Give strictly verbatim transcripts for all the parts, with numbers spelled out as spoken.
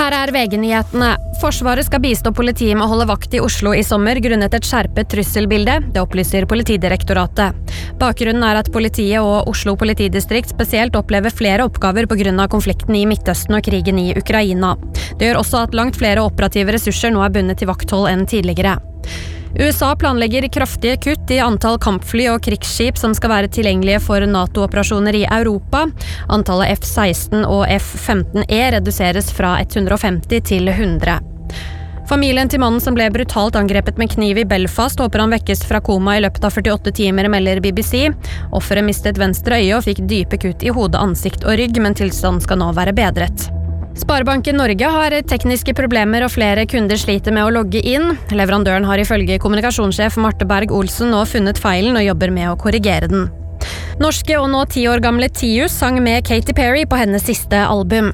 Her er V G-nyhetene. Forsvaret skal bistå politiet med å holde vakt i Oslo i sommer grunnet et skjerpet trusselbilde, det opplyser Politidirektoratet. Bakgrunnen er at politiet og Oslo politidistrikt spesielt opplever flere oppgaver på grunn av konflikten i Midtøsten og krigen i Ukraina. Det gjør også at langt flere operative ressurser nå er bundet til vakthold enn tidligere. U S A planlegger kraftige kutt i antall kampfly og krigsskip som skal være tilgjengelige for NATO-operasjoner i Europa. Antallet F seksten og F femten E reduseres fra hundre og femti til hundre. Familien til mannen som ble brutalt angrepet med kniv i Belfast håper han vekkes fra koma i løpet av førtiåtte timer, melder B B C. Offeret mistet venstre øye og fikk dype kutt i hode, ansikt og rygg, men tilstanden skal nå være bedret. Sparebanken Norge har tekniske problemer og flere kunder sliter med å logge inn. Leverandøren har ifølge kommunikasjonssjef Marte Berg Olsen nå funnet feilen og jobber med å korrigere den. Norske og nå ti år gamle Tius sang med Katy Perry på hennes siste album.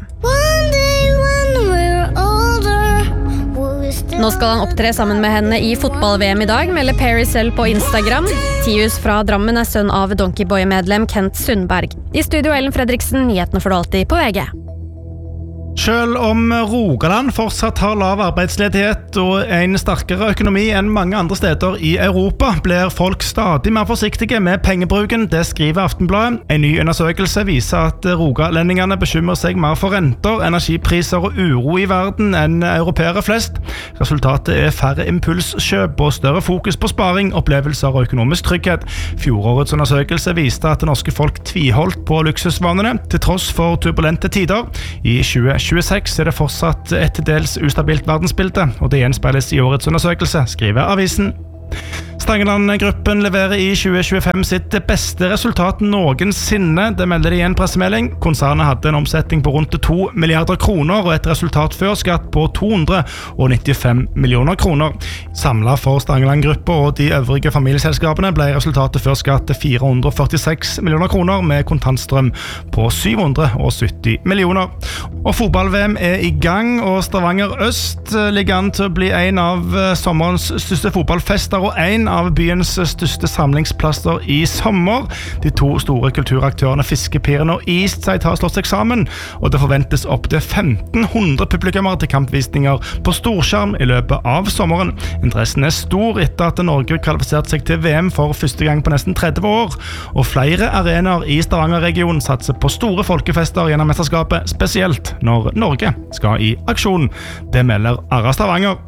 Nå skal han opptre sammen med henne i fotball-V M i dag, melder Perry selv på Instagram. Tius fra Drammen er sønn av Donkeyboy-medlem Kent Sundberg. I studio Ellen Fredriksen, nyhetene får du alltid på V G. Selv om Rogaland fortsatt har lav arbeidsledighet og en sterkere økonomi enn mange andre steder i Europa, blir folk stadig mer forsiktige med pengebruken, det skriver Aftenbladet. En ny undersøkelse viser at rogalendingene bekymrer seg mer for renter, energipriser og uro i verden enn europeere flest. Resultatet er færre impulskjøp og større fokus på sparing, opplevelser og økonomisk trygghet. Fjorårets undersøkelse viste at det norske folk tviholdt på luksusvanene, til tross for turbulente tider. I tjue tjueseks er det fortsatt et til dels ustabilt verdensbilde, og det gjenspeiles i årets undersøkelse, skriver avisen. Stangeland-gruppen leverer i tjue tjuefem sitt beste resultat noensinne, det melder de i en pressemelding. Konsernet hadde en omsetning på rundt to milliarder kroner og et resultat før skatt på to hundre og nittifem millioner kroner. Samlet for Stangeland-gruppa og de øvrige familieselskapene ble resultatet før skatt fire hundre og førtiseks millioner kroner med kontantstrøm på syv hundre og sytti millioner. Og fotball-V M er i gang, og Stavanger Øst ligger an til å bli en av sommerens største fotballfester og en av byens største samlingsplasser i sommer. De to store kulturaktørene Fiskepiren og Eastside har slått seg sammen, og det forventes opp til femten hundre publikummer til kampvisninger på storskjerm i løpet av sommeren. Interessen er stor etter at Norge kvalifiserte seg til V M for første gang på nesten tretti år, og flere arenaer i Stavanger-regionen satser på store folkefester gjennom mesterskapet, spesielt når Norge skal i aksjon. Det melder Arra Stavanger.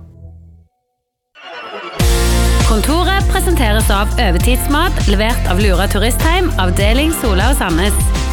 Kontoret presenteres av Øvetidsmat, levert av Lura Turistheim, avdeling Sola og Sandnes.